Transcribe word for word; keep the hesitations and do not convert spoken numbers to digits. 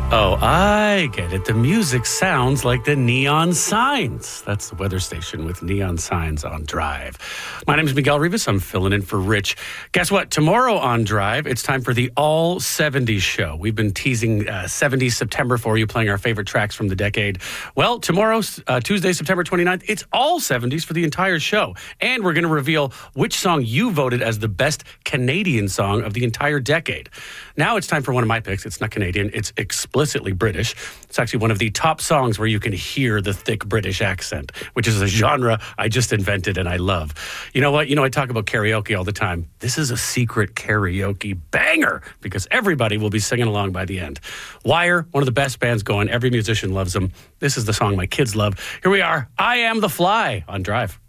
Oh, I get it. The music sounds like the neon signs. That's the weather station with neon signs on Drive. My name is Miguel Rivas. I'm filling in for Rich. Guess what? Tomorrow on Drive, it's time for the All seventies show. We've been teasing uh, seventies September for you, playing our favorite tracks from the decade. Well, tomorrow, uh, Tuesday, September twenty-ninth, it's all seventies for the entire show. And we're going to reveal which song you voted as the best Canadian song of the entire decade. Now it's time for one of my picks. It's not Canadian. It's explicitly British. It's actually one of the top songs where you can hear the thick British accent, which is a genre I just invented and I love. You know what? You know, I talk about karaoke all the time. This is a secret karaoke banger because everybody will be singing along by the end. Wire, one of the best bands going. Every musician loves them. This is the song my kids love. Here we are. I Am the Fly on Drive.